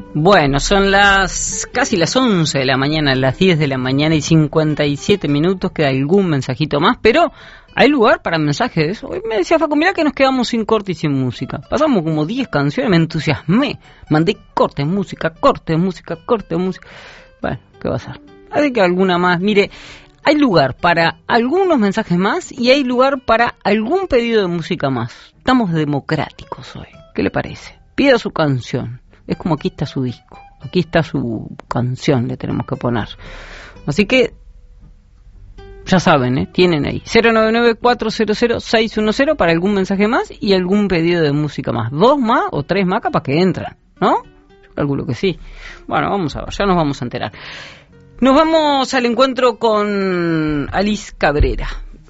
Bueno, son casi las 11 de la mañana, las 10 de la mañana y 57 minutos, queda algún mensajito más, pero hay lugar para mensajes. Hoy me decía Facu, mirá que nos quedamos sin corte y sin música. Pasamos como 10 canciones, me entusiasmé, mandé corte, música. Bueno, ¿qué va a ser? Hay que alguna más, mire, hay lugar para algunos mensajes más y hay lugar para algún pedido de música más. Estamos democráticos hoy, ¿qué le parece? Pida su canción. Es como aquí está su disco, aquí está su canción, le tenemos que poner. Así que, ya saben, tienen ahí 099-400-610 para algún mensaje más y algún pedido de música más. 2 más o 3 más capaz que entran, ¿no? Yo calculo que sí. Bueno, vamos a ver, ya nos vamos a enterar. Nos vamos al encuentro con Alice Cabrera,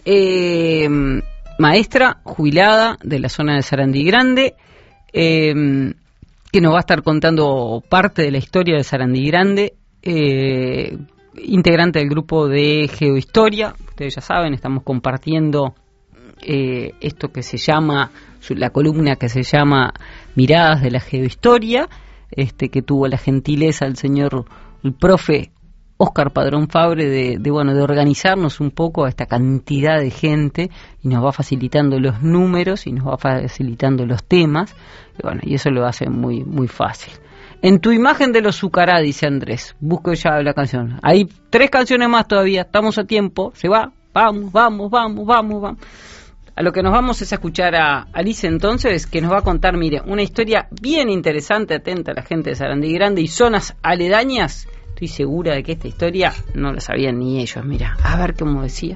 maestra jubilada de la zona de Sarandí Grande, que nos va a estar contando parte de la historia de Sarandí Grande, integrante del grupo de Geohistoria. Ustedes ya saben, estamos compartiendo esto que se llama, la columna que se llama Miradas de la Geohistoria, que tuvo la gentileza el señor, el profe Óscar Padrón Fabre de organizarnos un poco a esta cantidad de gente y nos va facilitando los números y nos va facilitando los temas y eso lo hace muy muy fácil. En tu imagen de los Zucará, dice Andrés, busco ya la canción. Hay 3 canciones más todavía, estamos a tiempo, se va, vamos. A lo que nos vamos es a escuchar a Alice entonces, que nos va a contar, mire, una historia bien interesante, atenta a la gente de Sarandí Grande y zonas aledañas. Estoy segura de que esta historia no la sabían ni ellos. Mira, a ver cómo decía.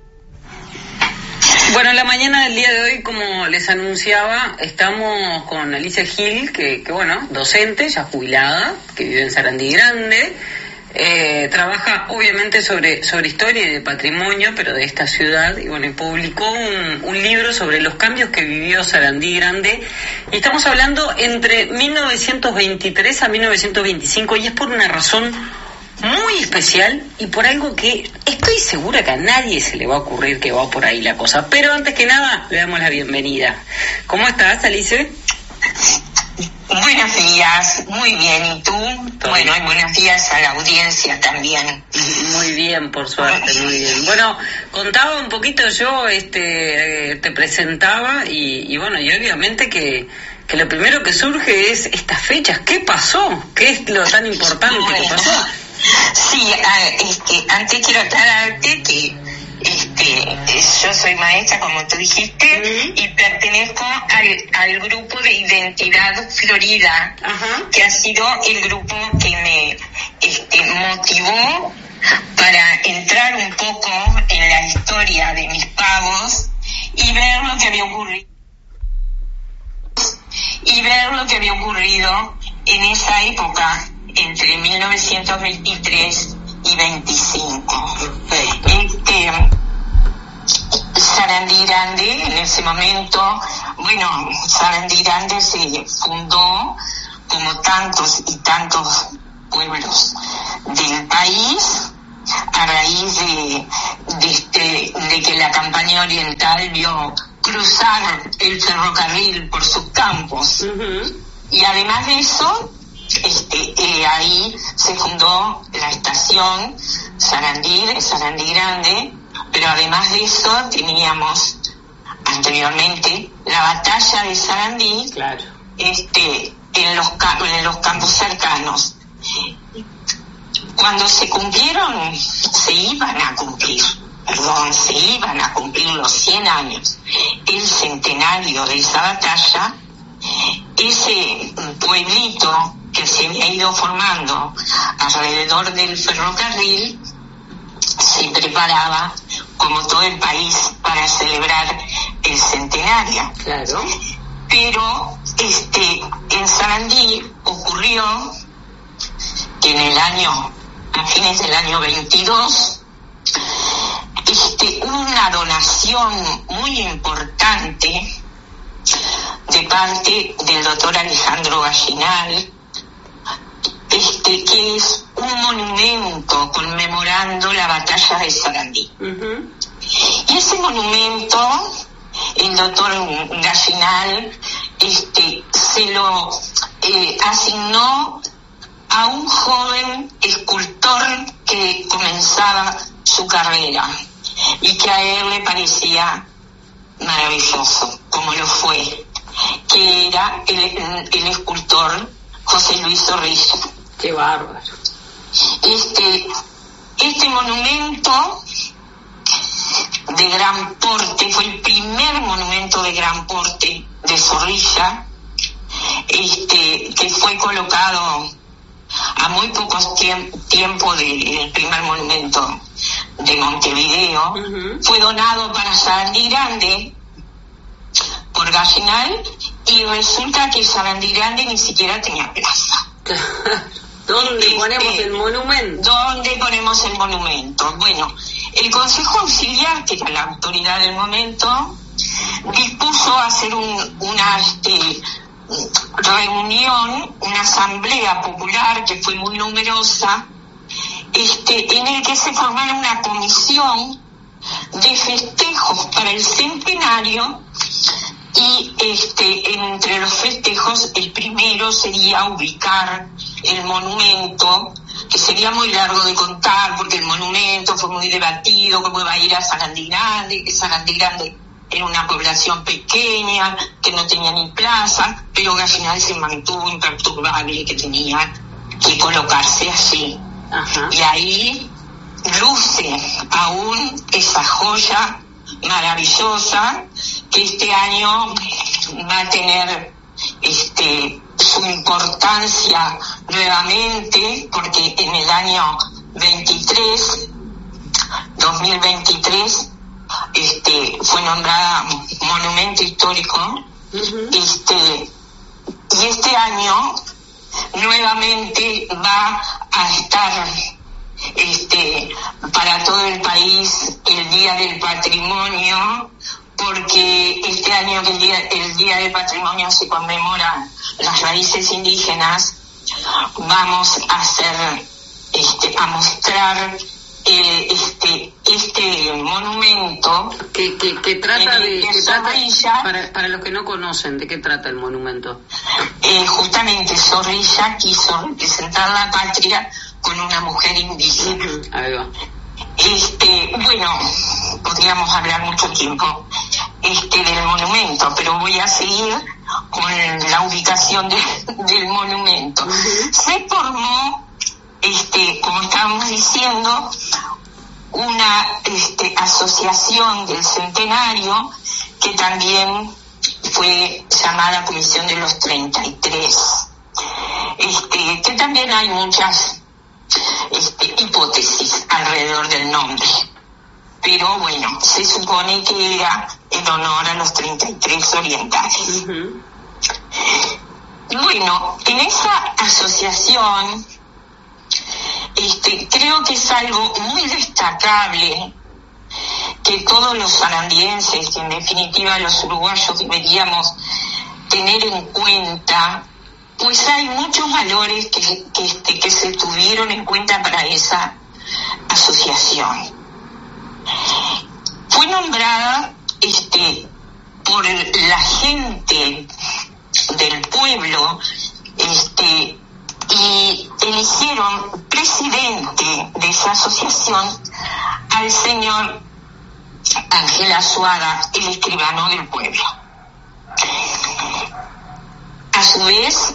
Bueno, en la mañana del día de hoy, como les anunciaba, estamos con Alicia Gil, que docente, ya jubilada, que vive en Sarandí Grande. Trabaja obviamente sobre historia y de patrimonio, pero de esta ciudad, y publicó un libro sobre los cambios que vivió Sarandí Grande, y estamos hablando entre 1923 a 1925, y es por una razón muy especial y por algo que estoy segura que a nadie se le va a ocurrir que va por ahí la cosa. Pero antes que nada, le damos la bienvenida. ¿Cómo estás, Alice? Buenos días, muy bien, ¿y tú? Bueno, y buenos días a la audiencia también. Muy bien, por suerte, muy bien. Bueno, contaba un poquito yo, te presentaba y obviamente que lo primero que surge es estas fechas. ¿Qué pasó? ¿Qué es lo tan importante que pasó? Sí, antes quiero aclararte que yo soy maestra, como tú dijiste, y pertenezco al grupo de Identidad Florida, que ha sido el grupo que me motivó para entrar un poco en la historia de mis pagos y ver lo que había ocurrido en esa época, entre 1923 y 25. Sarandí Grande, en ese momento, Sarandí Grande se fundó, como tantos y tantos pueblos del país, a raíz de que la campaña oriental vio cruzar el ferrocarril por sus campos. Y además de eso, ahí se fundó la estación Sarandí Grande, pero además de eso teníamos anteriormente la batalla de Sarandí, claro, en los campos cercanos. Cuando se iban a cumplir los 100 años, el centenario de esa batalla, ese pueblito que se había ido formando alrededor del ferrocarril se preparaba, como todo el país, para celebrar el centenario. Claro. Pero en Sarandí ocurrió que a fines del año 22, una donación muy importante de parte del doctor Alejandro Gallinal, que es un monumento conmemorando la batalla de Sarandí. Y ese monumento, el doctor Gallinal se lo asignó a un joven escultor que comenzaba su carrera y que a él le parecía maravilloso, como lo fue, que era el escultor José Luis Zorrilla. ¡Qué bárbaro! Este monumento de gran porte fue el primer monumento de gran porte de Zorrilla, que fue colocado a muy pocos tiempo del primer monumento de Montevideo. Fue donado para Sarandí Grande por Gallinal, y resulta que Sarandí Grande ni siquiera tenía plaza. ¿Dónde ponemos el monumento? ¿Dónde ponemos el monumento? Bueno, el Consejo Auxiliar, que era la autoridad del momento, dispuso hacer una reunión, una asamblea popular que fue muy numerosa, en el que se formara una comisión de festejos para el centenario, y entre los festejos el primero sería ubicar el monumento, que sería muy largo de contar porque el monumento fue muy debatido, cómo iba a ir a Sarandí Grande, que Sarandí Grande era una población pequeña, que no tenía ni plaza, pero Gallinal se mantuvo imperturbable, que tenía que colocarse allí. Ajá. Y ahí luce aún esa joya maravillosa que este año va a tener su importancia nuevamente, porque en el año 2023 fue nombrada monumento histórico. Y este año nuevamente va a estar para todo el país el Día del Patrimonio, porque este año que el Día del Patrimonio se conmemora las raíces indígenas, vamos a hacer a mostrar este monumento que trata para los que no conocen, ¿de qué trata el monumento? Justamente Zorrilla quiso representar la patria con una mujer indígena. Ahí va. Bueno, podríamos hablar mucho tiempo del monumento, pero voy a seguir con la ubicación del monumento. Se formó, como estábamos diciendo, una asociación del centenario, que también fue llamada Comisión de los 33, que también hay muchas hipótesis alrededor del nombre, pero bueno, se supone que era en honor a los 33 orientales. Bueno, en esa asociación creo que es algo muy destacable que todos los sarandienses, y en definitiva los uruguayos, deberíamos tener en cuenta, pues hay muchos valores que se tuvieron en cuenta para esa asociación. Fue nombrada por la gente del pueblo, y eligieron presidente de esa asociación al señor Ángel Azuaga, el escribano del pueblo. A su vez,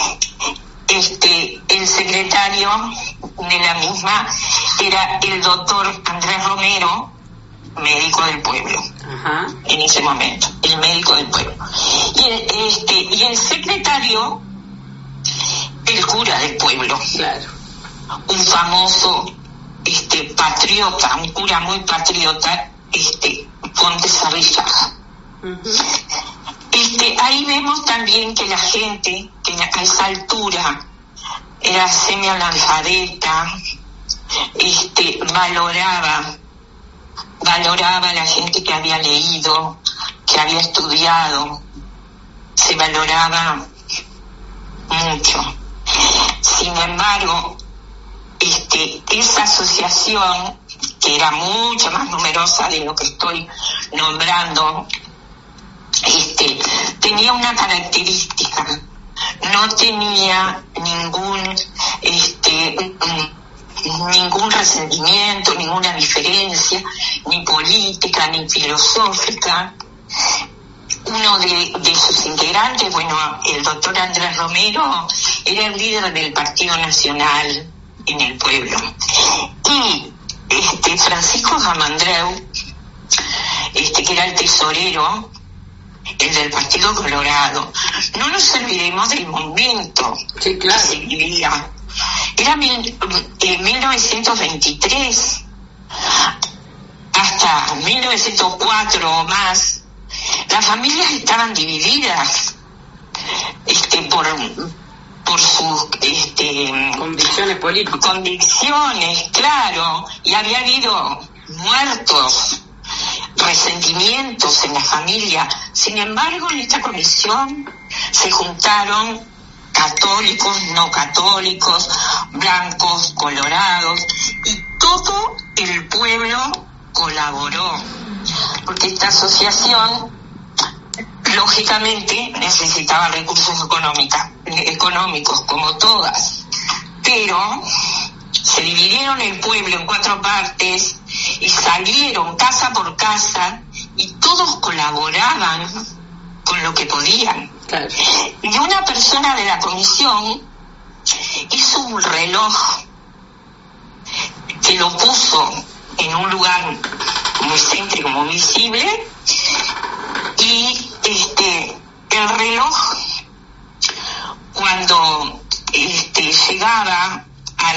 el secretario de la misma era el doctor Andrés Romero, médico del pueblo. Ajá. En ese momento, el médico del pueblo. Y el secretario, el cura del pueblo. Claro. Un famoso patriota, un cura muy patriota, Ponte Sarrizaga. Ahí vemos también que la gente, que a esa altura era semi-analfabeta, valoraba a la gente que había leído, que había estudiado, se valoraba mucho. Sin embargo, esa asociación, que era mucho más numerosa de lo que estoy nombrando, tenía una característica: no tenía ningún ningún resentimiento, ninguna diferencia, ni política, ni filosófica. Uno de sus integrantes, el doctor Andrés Romero, era el líder del Partido Nacional en el pueblo. Y Francisco Gamandreu, que era el tesorero, el del Partido Colorado. No nos olvidemos del momento sí, claro, que se vivía. Era 1923 hasta 1904 o más. Las familias estaban divididas por sus convicciones políticas. Convicciones, claro, y había habido muertos, resentimientos en la familia. Sin embargo, en esta comisión se juntaron católicos, no católicos, blancos, colorados, y todo el pueblo colaboró, porque esta asociación lógicamente necesitaba recursos económicos como todas, pero se dividieron el pueblo en 4 partes y salieron casa por casa y todos colaboraban con lo que podían. Claro. Y una persona de la comisión hizo un reloj que lo puso en un lugar muy céntrico, muy visible, y el reloj, cuando llegaba a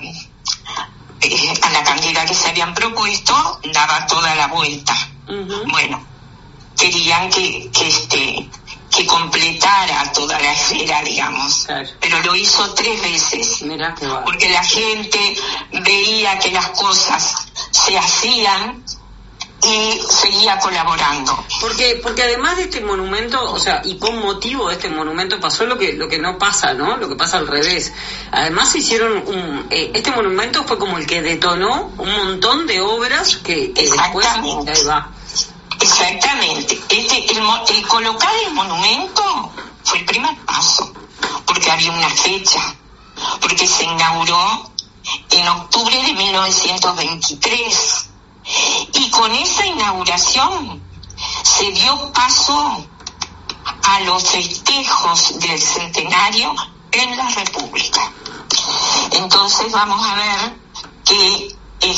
la cantidad que se habían propuesto, daba toda la vuelta. Uh-huh. Bueno, querían que completara toda la esfera, digamos. Claro. Pero lo hizo 3 veces. Mirá qué va. Porque la gente veía que las cosas se hacían y seguía colaborando. Porque además de este monumento, o sea, y con motivo de este monumento pasó lo que no pasa, ¿no? Lo que pasa al revés. Además hicieron este monumento fue como el que detonó un montón de obras que después... Ahí va. Exactamente. El colocar el monumento fue el primer paso, porque había una fecha, porque se inauguró en octubre de 1923. Y con esa inauguración se dio paso a los festejos del centenario en la República. Entonces vamos a ver que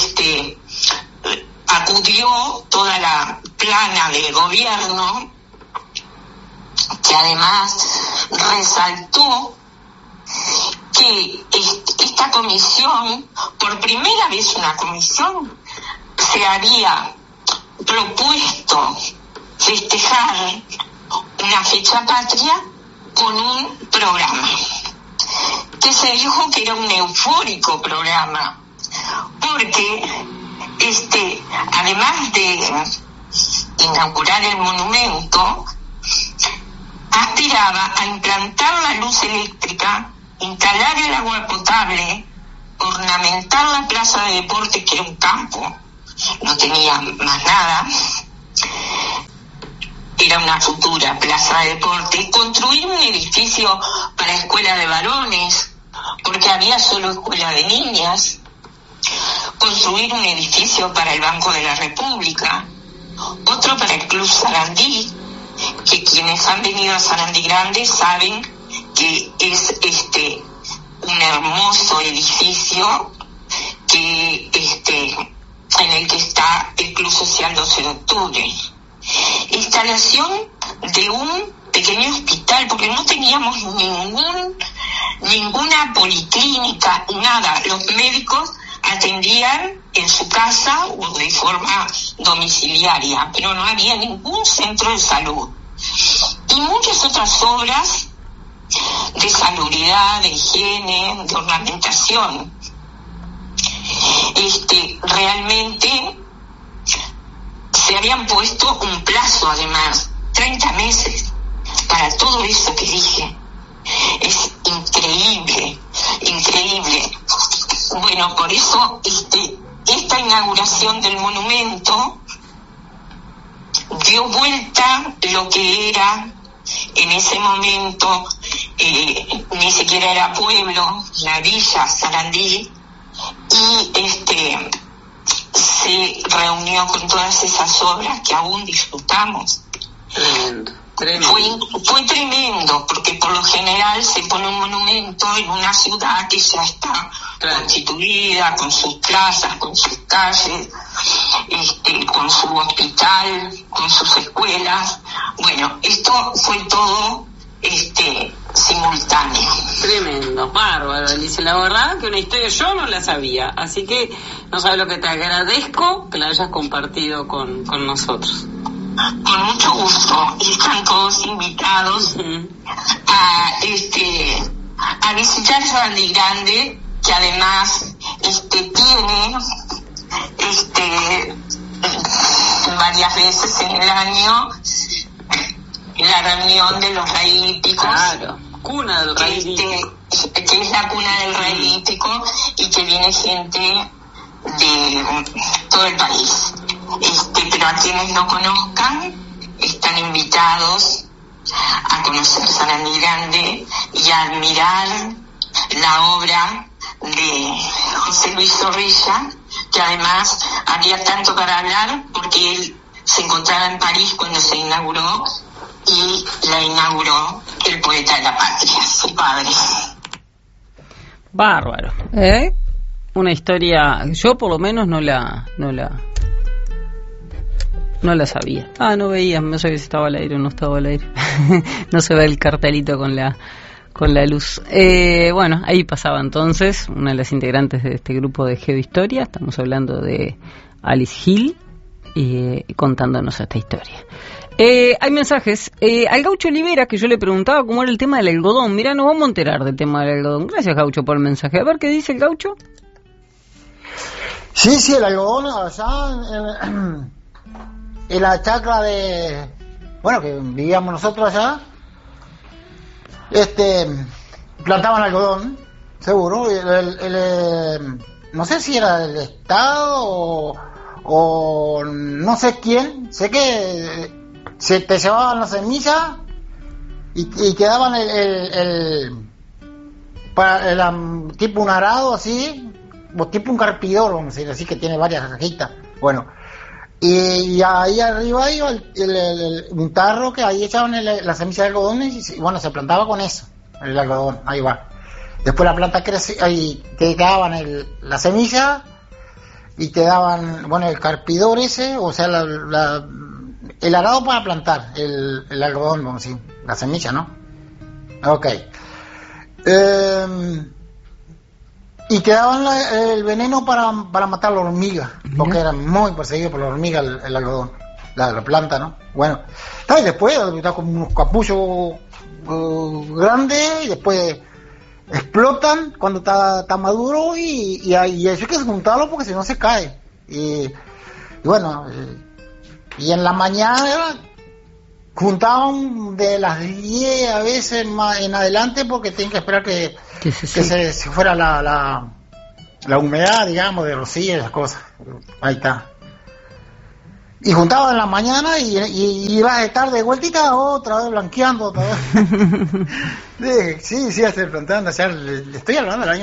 acudió toda la plana del gobierno, que además resaltó que esta comisión, por primera vez una comisión, se había propuesto festejar una fecha patria con un programa, que se dijo que era un eufórico programa, porque además de inaugurar el monumento, aspiraba a implantar la luz eléctrica, instalar el agua potable, ornamentar la plaza de deportes, que era un campo, no tenía más nada, era una futura plaza de deportes, construir un edificio para escuela de varones, porque había solo escuela de niñas, construir un edificio para el Banco de la República, otro para el Club Sarandí, que quienes han venido a Sarandí Grande saben que es un hermoso edificio que en el que está el Club Social 12 de Octubre. Instalación de un pequeño hospital, porque no teníamos ninguna policlínica, nada. Los médicos atendían en su casa o de forma domiciliaria, pero no había ningún centro de salud. Y muchas otras obras de salubridad, de higiene, de ornamentación. Realmente se habían puesto un plazo, además, 30 meses para todo eso que dije. Es increíble, increíble. Bueno, por eso esta inauguración del monumento dio vuelta lo que era en ese momento ni siquiera era pueblo, la villa Sarandí, y se reunió con todas esas obras que aún disfrutamos. Tremendo. Fue tremendo, porque por lo general se pone un monumento en una ciudad que ya está constituida, con sus plazas, con sus calles, con su hospital, con sus escuelas. Bueno, esto fue todo simultáneo. Tremendo, bárbaro, Alicia. La verdad que una historia yo no la sabía, así que no sabes lo que te agradezco que la hayas compartido con nosotros. Con mucho gusto, y están todos invitados a visitar Sarandí Grande, que además tiene varias veces en el año la reunión de los rey hípicos. Claro, cuna del rey hípico. Que es la cuna del rey hípico, y que viene gente de todo el país. Pero a quienes no conozcan, están invitados a conocer Sarandí Grande y a admirar la obra de José Luis Zorrilla, que además había tanto para hablar porque él se encontraba en París cuando se inauguró, y la inauguró el poeta de la patria, su padre. Bárbaro, una historia, yo por lo menos no la sabía. No veía, no sabía si estaba al aire o no estaba al aire. No se ve el cartelito con la luz. Bueno, ahí pasaba entonces una de las integrantes de este grupo de Geohistoria. Estamos hablando de Alice Hill, contándonos esta historia. Hay mensajes. Al Gaucho Olivera, que yo le preguntaba cómo era el tema del algodón. Mirá, nos vamos a enterar del tema del algodón. Gracias, Gaucho, por el mensaje. A ver qué dice el Gaucho. Sí, el algodón allá en la chacra que vivíamos nosotros allá, plantaban algodón, seguro. No sé si era del Estado o no sé quién. Sé que se te llevaban las semillas y quedaban tipo un arado así, o tipo un carpidor, vamos a decir así, que tiene varias cajitas. Bueno, y ahí arriba iba un tarro que ahí echaban la semilla de algodón, y bueno, se plantaba con eso, el algodón, ahí va. Después la planta crecía, ahí te daban la semilla y te daban, bueno, el carpidor ese, o sea, el arado para plantar el algodón, vamos a decir, la semilla, ¿no? Ok. Y te daban el veneno para matar la hormiga, porque era muy perseguido por la hormiga el algodón, la planta, ¿no? Bueno, y después está como unos capullos grandes, y después explotan cuando está maduro, y eso hay que juntarlo porque si no se cae. Y bueno, y en la mañana juntaban de las 10 a veces más en adelante, porque tienen que esperar que se fuera la humedad, digamos, de rocío y esas cosas. Ahí está. Y juntaban en la mañana y iba a estar de vueltita otra vez blanqueando otra vez. Sí, estoy plantando, o sea, le estoy hablando del año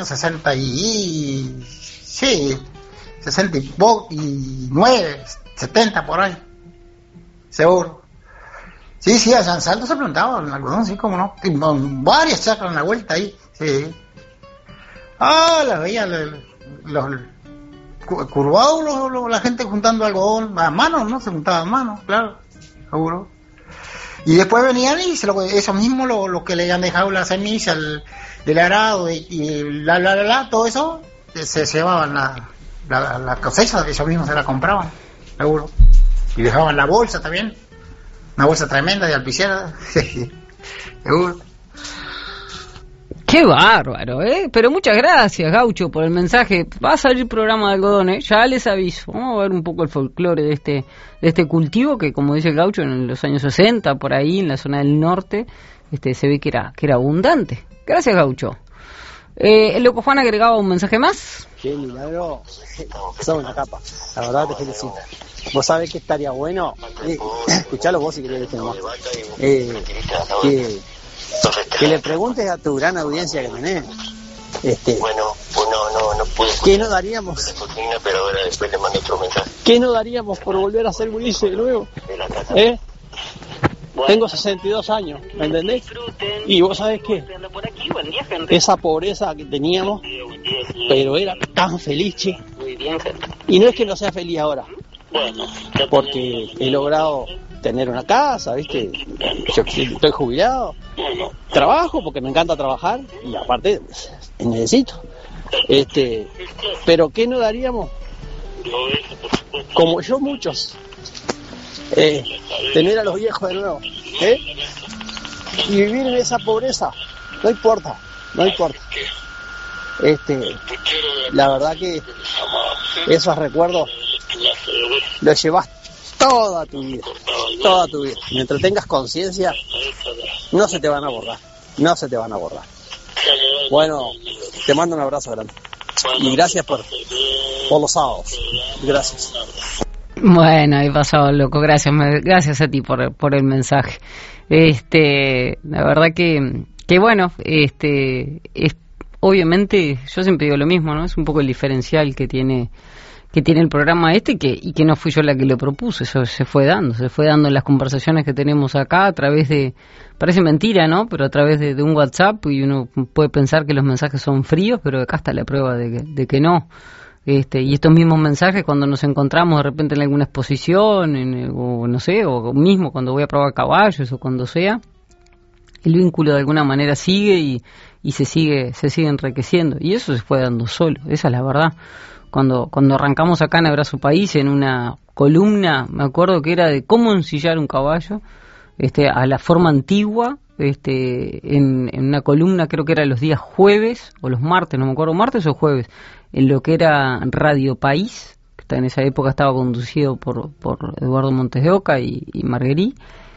69, 70 por ahí, seguro. Sí, allá en Salto se plantaba el algodón, sí, como no, varias chacras en la vuelta ahí, sí. Las veía los curvados, la gente juntando algodón a mano, ¿no? Se juntaba a mano, claro, seguro. Y después venían y eso mismo, lo que le habían dejado la semilla, el arado y todo eso, se llevaban la cosecha, ellos mismos se la compraban, seguro. Y dejaban la bolsa también, una bolsa tremenda de alpiciera, seguro. Qué bárbaro, Pero muchas gracias, Gaucho, por el mensaje. Va a salir programa de algodón, ya les aviso. Vamos a ver un poco el folclore de este cultivo que, como dice el Gaucho, en los años 60, por ahí, en la zona del norte, se ve que era abundante. Gracias, Gaucho. El Loco Juan agregaba un mensaje más. Qué milagro, sos una capa, la verdad te felicito. Vos sabés que estaría bueno, escuchalo vos si querés, que Que le preguntes a tu gran audiencia que tenés. Bueno, pues no pude. ¿Qué no daríamos? La cocina, pero ahora después le mando otro mensaje. ¿Qué no daríamos por volver a ser gurises de nuevo? De la casa. Tengo 62 años, ¿me entendés? Y vos sabés qué, esa pobreza que teníamos, pero era tan feliz, che. Y no es que no sea feliz ahora, porque he logrado tener una casa, ¿viste? Yo estoy jubilado, trabajo porque me encanta trabajar y aparte necesito. Pero ¿qué no daríamos? Como yo muchos. Tener a los viejos de nuevo, y vivir en esa pobreza, no importa. La verdad que esos recuerdos los llevas toda tu vida. Mientras tengas conciencia, no se te van a borrar. Bueno, te mando un abrazo grande y gracias por los sábados. Gracias. Bueno, ahí pasaba loco, gracias a ti por el mensaje. La verdad que bueno, es obviamente, yo siempre digo lo mismo, ¿no? Es un poco el diferencial que tiene el programa y que no fui yo la que lo propuse, eso se fue dando en las conversaciones que tenemos acá a través de, parece mentira, ¿no? Pero a través de un WhatsApp, y uno puede pensar que los mensajes son fríos, pero acá está la prueba de que no. Y estos mismos mensajes cuando nos encontramos de repente en alguna exposición, o no sé, o mismo cuando voy a probar caballos o cuando sea, el vínculo de alguna manera sigue y se sigue enriqueciendo, y eso se fue dando solo, esa es la verdad. Cuando arrancamos acá en Abrazo País, en una columna, me acuerdo que era de cómo ensillar un caballo, a la forma antigua, en una columna, creo que era los días jueves o los martes, no me acuerdo, martes o jueves, en lo que era Radio País, que en esa época estaba conducido por Eduardo Montes de Oca y Marguerí.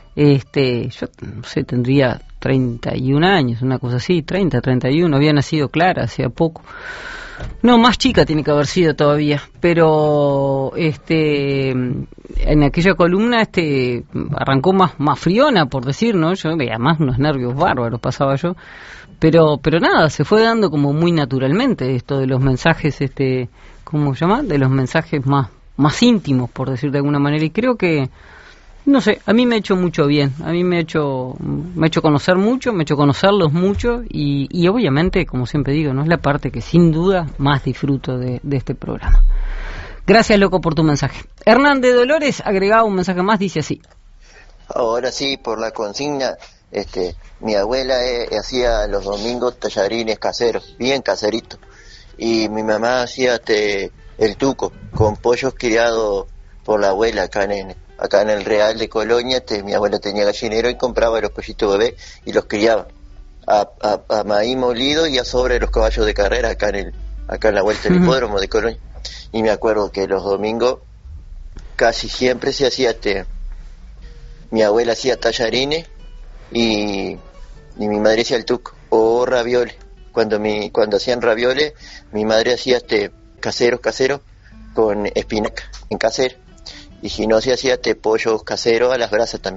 Yo no sé, tendría 31 años, una cosa así, 31, había nacido Clara hacía poco. No, más chica tiene que haber sido todavía, pero en aquella columna arrancó más friona, por decir, ¿no? Yo veía más unos nervios bárbaros pasaba yo, pero nada, se fue dando como muy naturalmente esto de los mensajes, ¿cómo se llama? De los mensajes más íntimos, por decir de alguna manera, y creo que no sé, a mí me ha hecho mucho bien, a mí me ha hecho conocer mucho, me ha hecho conocerlos mucho y obviamente, como siempre digo, no es la parte que sin duda más disfruto de este programa. Gracias, loco, por tu mensaje. Hernán de Dolores agregaba un mensaje más, dice así. Ahora sí, por la consigna, mi abuela hacía los domingos tallarines caseros, bien caseritos, y mi mamá hacía el tuco con pollos criados por la abuela acá en el Real de Colonia. Mi abuela tenía gallinero y compraba los pollitos bebés y los criaba a maíz molido y a sobre los caballos de carrera acá en la vuelta del hipódromo de Colonia. Y me acuerdo que los domingos casi siempre se hacía mi abuela hacía tallarines y mi madre hacía el tuco o ravioles. Cuando hacían ravioles, mi madre hacía caseros con espinaca en casero. Y si no, se hacía pollos caseros a las brasas también.